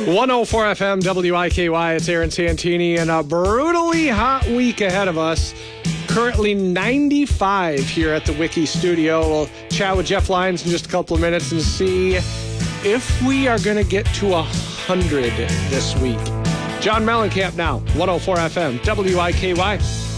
104 FM WIKY. It's Aaron Santini and a brutally hot week ahead of us. Currently 95 here at the Wiki studio. We'll chat with Jeff Lyons in just a couple of minutes and see if we are going to get to 100 this week. John Mellencamp now, 104 FM WIKY.